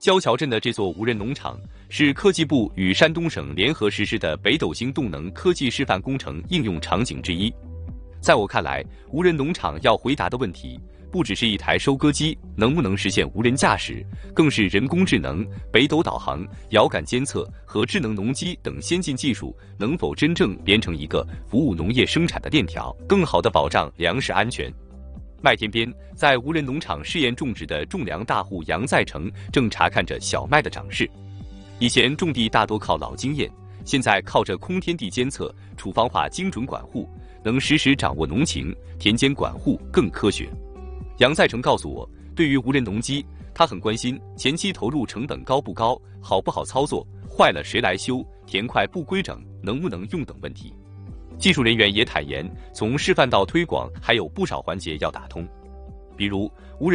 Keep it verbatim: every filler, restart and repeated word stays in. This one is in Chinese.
焦桥镇的这座无人农场是科技部与山东省联合实施的北斗星动能科技示范工程应用场景之一。在我看来，无人农场要回答的问题，不只是一台收割机能不能实现无人驾驶，更是人工智能、北斗导航、遥感监测和智能农机等先进技术能否真正连成一个服务农业生产的链条，更好地保障粮食安全。麦田边，在无人农场试验种植的种粮大户杨在成正查看着小麦的长势。以前种地大多靠老经验，现在靠着空天地监测、处方化精准管护，能实时掌握农情，田间管护更科学。杨在成告诉我，对于无人农机，他很关心前期投入成本高不高，好不好操作，坏了谁来修，田块不规整能不能用等问题。技术人员也坦言，从示范到推广还有不少环节要打通，比如无人